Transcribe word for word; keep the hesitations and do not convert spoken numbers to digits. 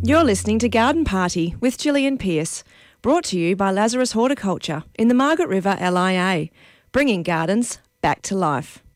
You're listening to Garden Party with Gillian Pearce, brought to you by Lazarus Horticulture in the Margaret River L I A, bringing gardens back to life.